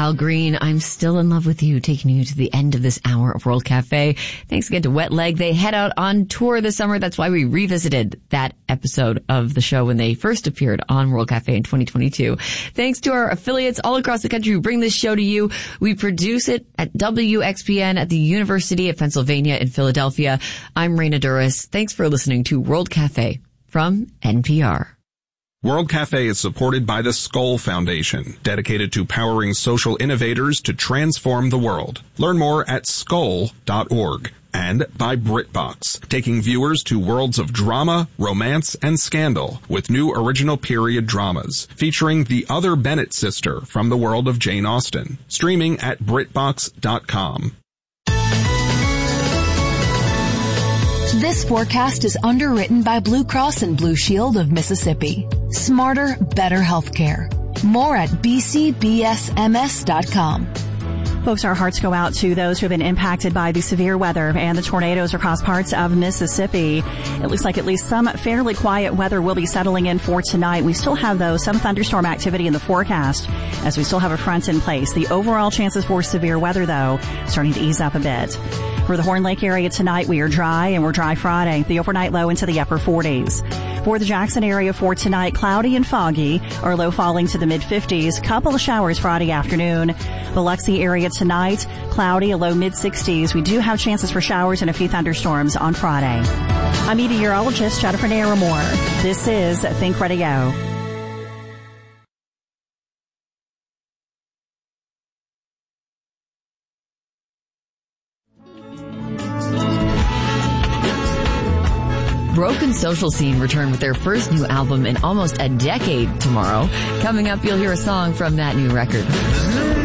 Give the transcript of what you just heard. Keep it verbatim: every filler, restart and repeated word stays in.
Al Green, I'm Still in Love with You, taking you to the end of this hour of World Cafe. Thanks again to Wet Leg. They head out on tour this summer. That's why we revisited that episode of the show when they first appeared on World Cafe in twenty twenty-two. Thanks to our affiliates all across the country who bring this show to you. We produce it at W X P N at the University of Pennsylvania in Philadelphia. I'm Raina Duras. Thanks for listening to World Cafe from N P R. World Cafe is supported by the Skoll Foundation, dedicated to powering social innovators to transform the world. Learn more at skoll dot org. And by BritBox, taking viewers to worlds of drama, romance, and scandal with new original period dramas, featuring the other Bennett sister from the world of Jane Austen. Streaming at britbox dot com. This forecast is underwritten by Blue Cross and Blue Shield of Mississippi. Smarter, better healthcare. More at b c b s m s dot com. Folks, our hearts go out to those who have been impacted by the severe weather and the tornadoes across parts of Mississippi. It looks like at least some fairly quiet weather will be settling in for tonight. We still have, though, some thunderstorm activity in the forecast as we still have a front in place. The overall chances for severe weather, though, starting to ease up a bit. For the Horn Lake area tonight, we are dry and we're dry Friday. The overnight low into the upper forties. For the Jackson area for tonight, cloudy and foggy, our low falling to the mid fifties. Couple of showers Friday afternoon. The Biloxi area tonight, cloudy, a low mid sixties. We do have chances for showers and a few thunderstorms on Friday. I'm meteorologist Jennifer Naramore. This is Think Radio. Broken Social Scene return with their first new album in almost a decade tomorrow. Coming up, you'll hear a song from that new record.